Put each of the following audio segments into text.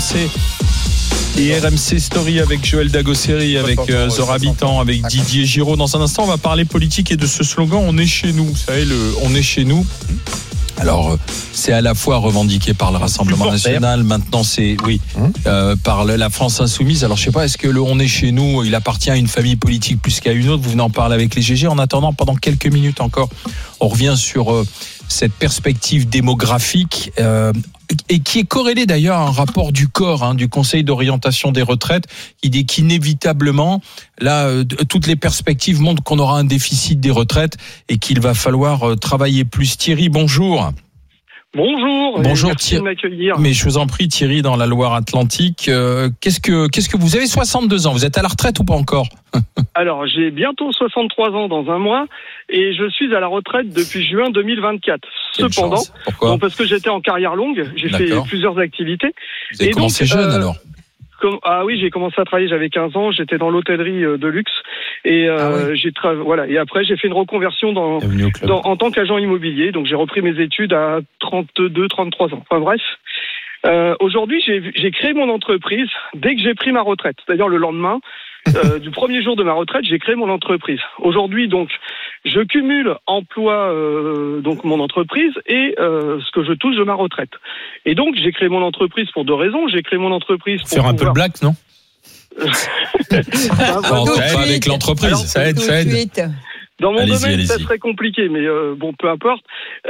Et RMC Story avec Joël Dagosseri, avec Zora Habitant, avec Didier Giraud. Dans un instant, on va parler politique et de ce slogan « On est chez nous ». Vous savez, on est chez nous. Alors, c'est à la fois revendiqué par le Rassemblement national, maintenant c'est par la France insoumise. Alors, je sais pas, est-ce que le on est chez nous, il appartient à une famille politique plus qu'à une autre? Vous venez en parler avec les GG. En attendant, pendant quelques minutes encore, on revient sur cette perspective démographique et qui est corrélée d'ailleurs à un rapport du COR, du Conseil d'orientation des retraites, qui dit qu'inévitablement, là, toutes les perspectives montrent qu'on aura un déficit des retraites et qu'il va falloir travailler plus. Thierry, bonjour. Bonjour. Bonjour merci de m'accueillir. Mais je vous en prie, Thierry, dans la Loire-Atlantique, qu'est-ce que vous avez 62 ans, vous êtes à la retraite ou pas encore? Alors, j'ai bientôt 63 ans dans un mois et je suis à la retraite depuis juin 2024. Cependant, pourquoi? parce que j'étais en carrière longue, j'ai fait plusieurs activités. Vous avez commencé jeune alors? Ah oui, j'ai commencé à travailler, j'avais 15 ans, j'étais dans l'hôtellerie de luxe et et après j'ai fait une reconversion en tant qu'agent immobilier, donc j'ai repris mes études à 32-33 ans. Enfin bref, aujourd'hui j'ai créé mon entreprise dès que j'ai pris ma retraite, c'est-à-dire le lendemain du premier jour de ma retraite, j'ai créé mon entreprise. Aujourd'hui donc je cumule emploi donc mon entreprise et ce que je touche de ma retraite. Et donc j'ai créé mon entreprise pour deux raisons. J'ai créé mon entreprise pour faire un peu le black, non? Avec l'entreprise, alors, ça aide. Dans mon domaine, ça serait compliqué, mais bon, peu importe.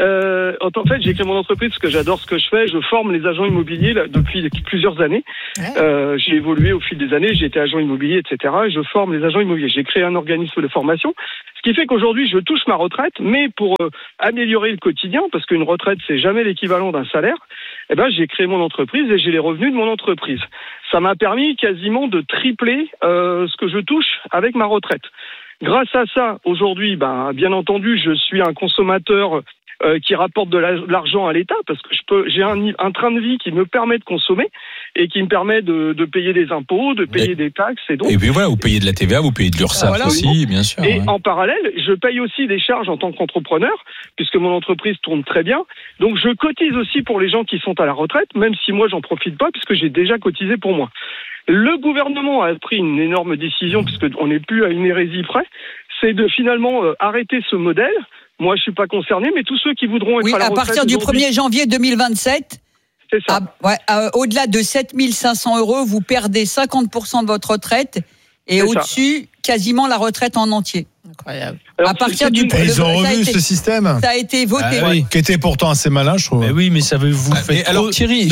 En fait, j'ai créé mon entreprise parce que j'adore ce que je fais. Je forme les agents immobiliers depuis plusieurs années. J'ai évolué au fil des années. J'ai été agent immobilier, etc. Et je forme les agents immobiliers. J'ai créé un organisme de formation, ce qui fait qu'aujourd'hui, je touche ma retraite, mais pour améliorer le quotidien, parce qu'une retraite, c'est jamais l'équivalent d'un salaire. J'ai créé mon entreprise et j'ai les revenus de mon entreprise. Ça m'a permis quasiment de tripler ce que je touche avec ma retraite. Grâce à ça, aujourd'hui, bien entendu, je suis un consommateur qui rapporte de l'argent à l'État parce que j'ai un train de vie qui me permet de consommer et qui me permet de payer des impôts, de payer des taxes. Et puis voilà, vous payez de la TVA, vous payez de l'URSSAF aussi, bien sûr. Et en parallèle, je paye aussi des charges en tant qu'entrepreneur puisque mon entreprise tourne très bien. Donc je cotise aussi pour les gens qui sont à la retraite, même si moi j'en profite pas puisque j'ai déjà cotisé pour moi. Le gouvernement a pris une énorme décision, puisqu'on n'est plus à une hérésie près, c'est de finalement arrêter ce modèle. Moi, je ne suis pas concerné, mais tous ceux qui voudront être à la retraite... à partir du 1er janvier 2027, c'est ça. Au-delà de 7 500 €, vous perdez 50% de votre retraite et au-dessus, quasiment la retraite en entier. Incroyable. Alors, à partir du ils ont revu ce système. Ça a été voté. Qui était pourtant assez malin, je trouve. Mais oui, mais ça veut vous faire alors Thierry,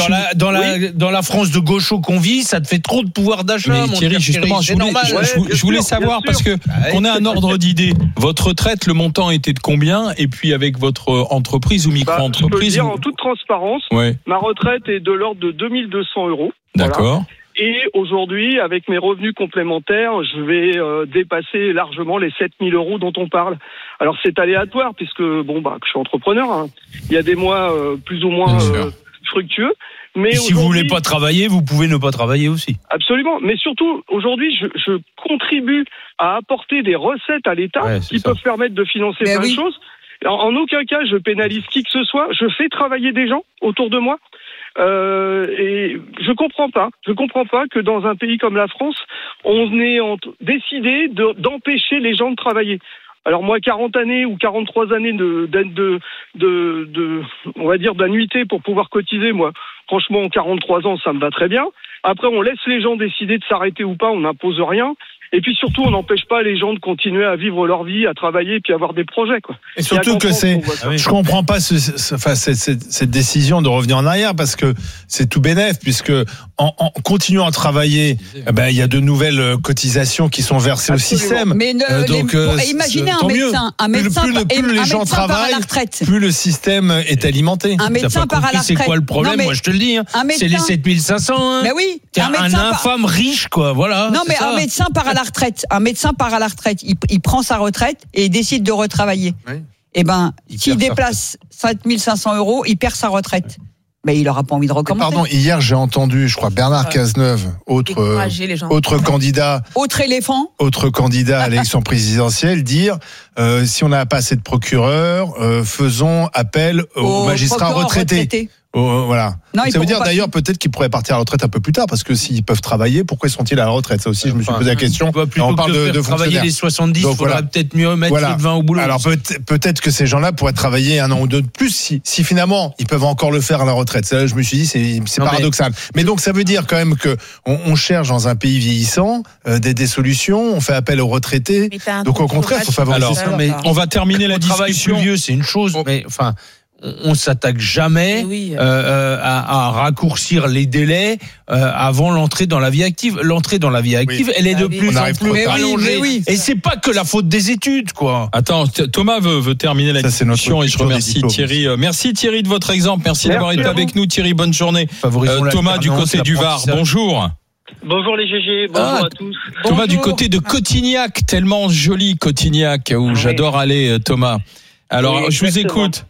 dans la France de gaucho qu'on vit, ça te fait trop de pouvoir d'achat. Mais Thierry, justement, je voulais savoir parce que qu'on ait un ordre d'idée. Votre retraite, le montant était de combien? Et puis avec votre entreprise ou micro-entreprise? Je peux le dire en toute transparence. Ma retraite est de l'ordre de 2 200 €. D'accord. Voilà. Et aujourd'hui, avec mes revenus complémentaires, je vais dépasser largement les 7 000 € dont on parle. Alors c'est aléatoire puisque je suis entrepreneur. Il y a des mois plus ou moins fructueux. Mais si vous voulez pas travailler, vous pouvez ne pas travailler aussi. Absolument. Mais surtout, aujourd'hui, je contribue à apporter des recettes à l'État qui peuvent permettre de financer plein de choses. En aucun cas, je pénalise qui que ce soit. Je fais travailler des gens autour de moi. Et je comprends pas que dans un pays comme la France, on ait décidé d'empêcher les gens de travailler. Alors moi, 40 années ou 43 années on va dire d'annuité pour pouvoir cotiser, moi, franchement, 43 ans, ça me va très bien. Après, on laisse les gens décider de s'arrêter ou pas, on n'impose rien. Et puis surtout, on n'empêche pas les gens de continuer à vivre leur vie, à travailler, puis à avoir des projets, quoi. Et surtout que je comprends pas cette décision de revenir en arrière parce que c'est tout bénef puisque en continuant à travailler, il y a de nouvelles cotisations qui sont versées au système. Mais imaginez un médecin, plus les gens travaillent, plus le système est alimenté. Un médecin part à la retraite. C'est quoi le problème? Moi, je te le dis. C'est les 7 500. Mais oui. T'es un infâme riche, quoi. Voilà. Non, mais un médecin part à la retraite. Un médecin part à la retraite. Il prend sa retraite et il décide de retravailler. Oui. S'il déplace 7 500 €, il perd sa retraite. Il n'aura pas envie de recommencer. Pardon, hier j'ai entendu, je crois, Bernard Cazeneuve, autre candidat, autre candidat à l'élection présidentielle, dire si on n'a pas assez de procureurs, faisons appel aux magistrats retraités. Voilà. Non, ça veut dire d'ailleurs peut-être qu'ils pourraient partir à la retraite un peu plus tard, parce que s'ils peuvent travailler, pourquoi sont-ils à la retraite? Ça aussi, je me suis posé la question. On parle de travailler les 70, il faudrait peut-être mieux mettre les 20 au boulot. Alors peut-être que ces gens-là pourraient travailler 1 an ou 2 de plus si finalement ils peuvent encore le faire à la retraite. Ça, je me suis dit c'est paradoxal. Mais donc ça veut dire quand même que on cherche dans un pays vieillissant des solutions. On fait appel aux retraités. Donc au contraire, il faut favoriser ça. Mais on va terminer la discussion. Plus vieux, c'est une chose, mais enfin. On s'attaque jamais à raccourcir les délais avant l'entrée dans la vie active. L'entrée dans la vie active, elle est de plus en plus allongée. Et c'est pas que la faute des études, quoi. Attends, Thomas veut terminer la discussion et je remercie Thierry. Merci Thierry de votre exemple. Merci d'avoir été avec nous, Thierry. Bonne journée. Thomas du côté du Var. Bonjour. Bonjour les GG, bonjour à tous. Thomas du côté de Cotignac, tellement joli Cotignac où j'adore aller, Thomas. Alors, je vous écoute.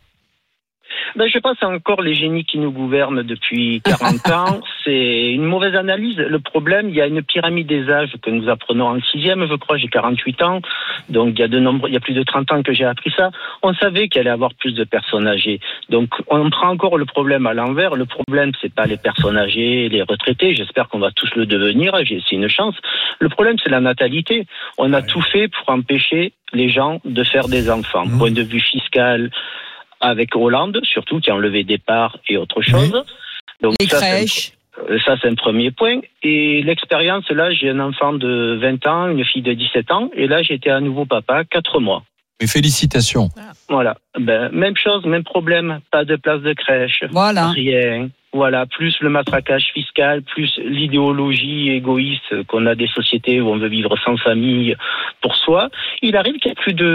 Je pense encore les génies qui nous gouvernent depuis 40 ans. C'est une mauvaise analyse. Le problème, il y a une pyramide des âges que nous apprenons en 6e, je crois. J'ai 48 ans. Donc, il y a plus de 30 ans que j'ai appris ça. On savait qu'il allait y avoir plus de personnes âgées. Donc, on prend encore le problème à l'envers. Le problème, c'est pas les personnes âgées, les retraités. J'espère qu'on va tous le devenir. C'est une chance. Le problème, c'est la natalité. On a tout fait pour empêcher les gens de faire des enfants. Point de vue fiscal, avec Hollande, surtout, qui a enlevé des parts et autre chose. Donc, les crèches. Ça, c'est un premier point. Et l'expérience, là, j'ai un enfant de 20 ans, une fille de 17 ans, et là, j'étais à nouveau papa, 4 mois. Et félicitations. Voilà. Même chose, même problème. Pas de place de crèche. Voilà. Rien. Voilà. Plus le matraquage fiscal, plus l'idéologie égoïste qu'on a des sociétés où on veut vivre sans famille pour soi. Il arrive qu'il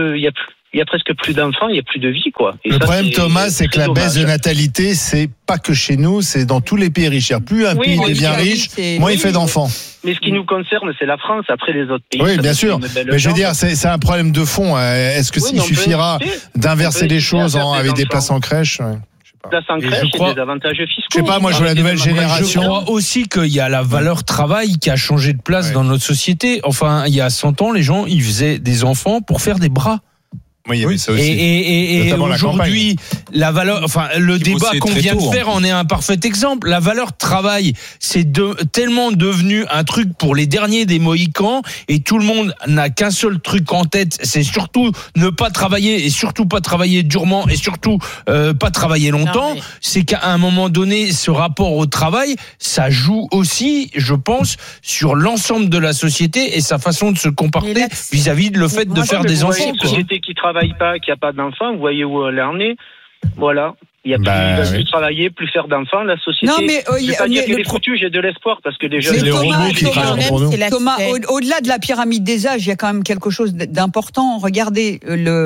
y a presque plus d'enfants, il n'y a plus de vie, quoi. Et le problème, Thomas, c'est que la baisse de natalité, c'est pas que chez nous, c'est dans tous les pays riches. Plus un pays devient riche, moins il fait d'enfants. Mais ce qui nous concerne, c'est la France, après les autres pays. Oui, bien sûr. Mais je veux dire, c'est un problème de fond. Est-ce que il suffira d'inverser les choses avec des places en crèche? Place en crèche et des avantages fiscaux. Je sais pas, moi je vois la nouvelle génération. Je crois aussi qu'il y a la valeur travail qui a changé de place dans notre société. Enfin, il y a 100 ans, les gens, ils faisaient des enfants pour faire des bras. Oui, il y avait ça aussi. Et aujourd'hui, la valeur, enfin, le débat qu'on vient de faire en est un parfait exemple. La valeur travail, c'est tellement devenu un truc pour les derniers des Mohicans, et tout le monde n'a qu'un seul truc en tête, c'est surtout ne pas travailler, et surtout pas travailler durement, et surtout pas travailler longtemps. C'est qu'à un moment donné, ce rapport au travail, ça joue aussi, je pense, sur l'ensemble de la société et sa façon de se comporter vis-à-vis de le fait de faire des enfants. Une société qui travaille pas, qui a pas d'enfants, vous voyez où elle en est. Voilà. Il y a plus travailler, plus faire d'enfants, la société. Non, mais je vais pas dire qu'elle est foutue, j'ai de l'espoir parce que déjà les robots qui travaillent pour nous. Thomas, au-delà de la pyramide des âges, il y a quand même quelque chose d'important. Regardez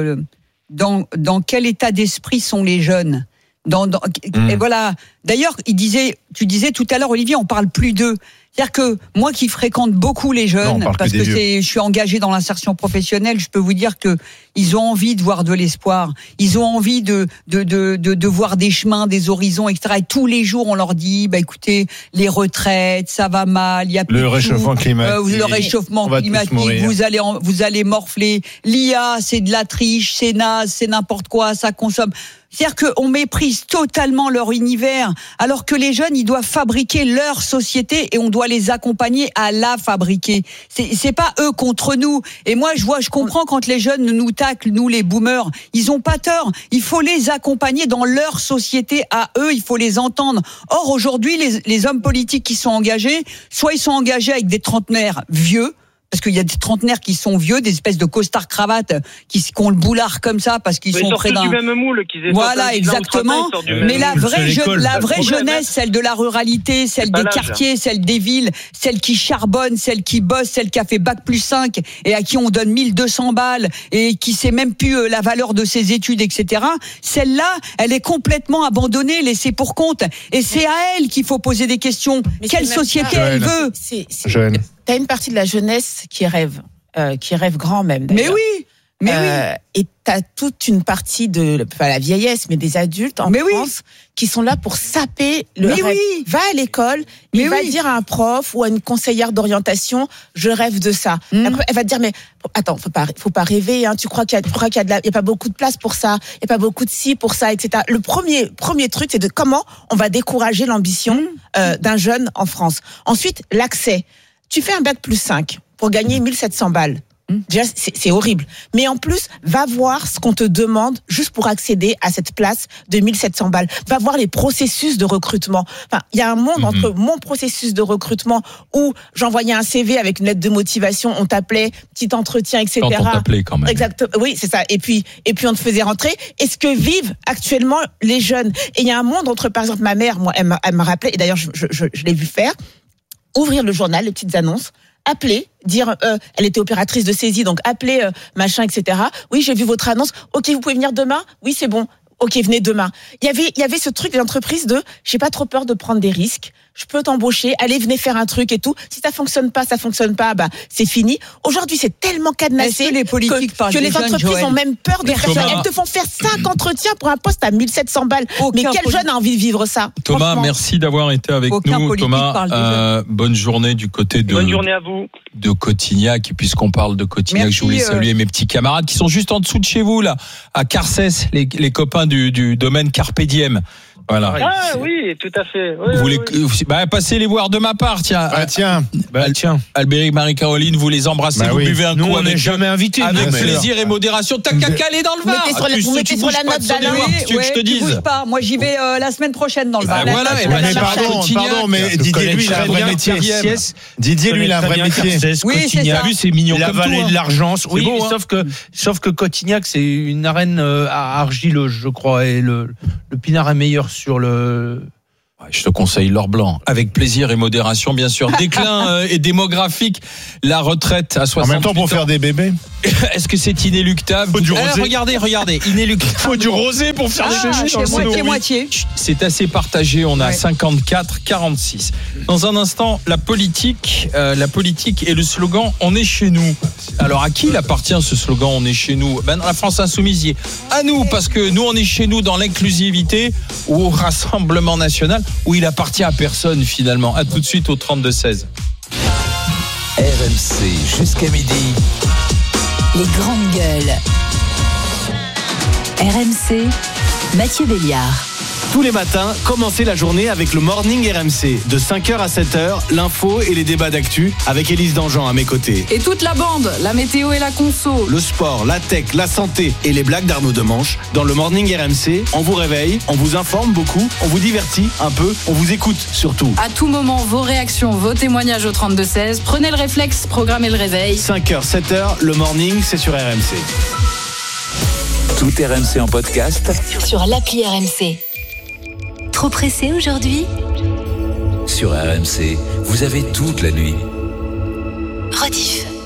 dans quel état d'esprit sont les jeunes. Et voilà. D'ailleurs, tu disais tout à l'heure, Olivier, on parle plus d'eux. C'est-à-dire que moi qui fréquente beaucoup les jeunes, parce que je suis engagée dans l'insertion professionnelle, je peux vous dire que ils ont envie de voir de l'espoir. Ils ont envie de voir des chemins, des horizons, etc. Et tous les jours, on leur dit, écoutez, les retraites, ça va mal, il y a plus le réchauffement climatique. Le réchauffement climatique, vous allez morfler. L'IA, c'est de la triche, c'est naze, c'est n'importe quoi, ça consomme. C'est-à-dire qu'on méprise totalement leur univers, alors que les jeunes, ils doivent fabriquer leur société et on doit les accompagner à la fabriquer. C'est pas eux contre nous. Et moi, je comprends quand les jeunes nous taclent, nous les boomers. Ils ont pas tort. Il faut les accompagner dans leur société à eux. Il faut les entendre. Or, aujourd'hui, les hommes politiques qui sont engagés, soit ils sont engagés avec des trentenaires vieux, parce qu'il y a des trentenaires qui sont vieux, des espèces de costards cravates qui ont le boulard comme ça parce qu'ils sont près d'un. Du même moule qu'ils aient. Voilà, exactement. Mais la vraie jeunesse, celle de la ruralité, celle des quartiers, celle des villes, celle qui charbonne, celle qui bosse, celle qui a fait bac+5 et à qui on donne 1200 balles et qui sait même plus la valeur de ses études, etc. Celle-là, elle est complètement abandonnée, laissée pour compte. Et c'est à elle qu'il faut poser des questions. Quelle société elle veut? T'as une partie de la jeunesse qui rêve grand même. Mais oui. Et t'as toute une partie pas la vieillesse, mais des adultes en France qui sont là pour saper le rêve. Va à l'école, il va dire à un prof ou à une conseillère d'orientation, je rêve de ça. Après, elle va te dire, mais attends, faut pas rêver, hein. Tu crois qu'il y a pas beaucoup de place pour ça, il y a pas beaucoup de ci pour ça, etc. Le premier truc, c'est de comment on va décourager l'ambition d'un jeune en France. Ensuite, l'accès. Tu fais un bac+5 pour gagner 1700 balles. Déjà, c'est horrible. Mais en plus, va voir ce qu'on te demande juste pour accéder à cette place de 1700 balles. Va voir les processus de recrutement. Enfin, il y a un monde entre mon processus de recrutement où j'envoyais un CV avec une lettre de motivation, on t'appelait, petit entretien, etc. Quand on t'appelait quand même. Exactement. Oui, c'est ça. Et puis on te faisait rentrer. Et ce que vivent actuellement les jeunes. Et il y a un monde entre, par exemple, ma mère, moi, elle m'a rappelé, et d'ailleurs, je l'ai vu faire, ouvrir le journal, les petites annonces, appeler, dire, elle était opératrice de saisie, donc appeler, machin, etc. Oui, j'ai vu votre annonce. Ok, vous pouvez venir demain? Oui, c'est bon. Ok, venez demain. Il y avait ce truc d'entreprise de, j'ai pas trop peur de prendre des risques. Je peux t'embaucher. Allez, venez faire un truc et tout. Si ça fonctionne pas, bah, c'est fini. Aujourd'hui, c'est tellement cadenassé que les politiques que les entreprises ont même peur de faire ça. Elles te font faire 5 entretiens pour un poste à 1700 balles. Mais quel jeune a envie de vivre ça? Thomas, merci d'avoir été avec nous. Thomas, bonne journée du côté de. Bonne journée à vous. De Cotignac. Et puisqu'on parle de Cotignac, je voulais saluer mes petits camarades qui sont juste en dessous de chez vous, là, à Carcès, les copains du domaine Carpe Diem. Voilà. Ah oui, tout à fait. Oui, vous voulez passez les voir de ma part, tiens. Tiens. Albéric, Marie-Caroline, vous les embrassez, vous buvez un coup. On n'est jamais invité. Avec plaisir et modération. T'as qu'à caler dans le Var. Vous mettez sur la note d'Alain. Que je te dise. Bouge pas. Moi, j'y vais la semaine prochaine dans le Var. Voilà. Pardon, mais Didier, lui, il a un vrai métier. Didier, lui, il a un vrai métier. Oui, c'est ça. C'est mignon la comme vallée tout. de l'Argence. Oui, sauf que Cotignac, c'est une arène argileuse, je crois, et le pinard est meilleur sur le. Je te conseille l'or blanc, avec plaisir et modération, bien sûr. Déclin et démographique, la retraite à 68 ans. En même temps, pour faire des bébés. Est-ce que c'est inéluctable? Faut du rosé. Regardez, inéluctable. Faut du rosé pour faire des bébés. Moitié. C'est assez partagé, on a 54-46. Dans un instant, la politique et le slogan « On est chez nous ». Alors à qui il appartient ce slogan « On est chez nous » ? Dans la France Insoumise, à nous, parce que nous on est chez nous dans l'inclusivité ou au Rassemblement National, où il appartient à personne finalement. À tout de suite au 32-16. RMC jusqu'à midi. Les grandes gueules. RMC, Mathieu Béliard. Tous les matins, commencez la journée avec le Morning RMC. De 5h à 7h, l'info et les débats d'actu avec Élise Dangean à mes côtés. Et toute la bande, la météo et la conso. Le sport, la tech, la santé et les blagues d'Arnaud Demanche. Dans le Morning RMC, on vous réveille, on vous informe beaucoup, on vous divertit un peu, on vous écoute surtout. À tout moment, vos réactions, vos témoignages au 32-16. Prenez le réflexe, programmez le réveil. 5h, 7h, le Morning, c'est sur RMC. Tout RMC en podcast sur l'appli RMC. Trop pressé aujourd'hui? Sur RMC, vous avez toute la nuit. Rediff.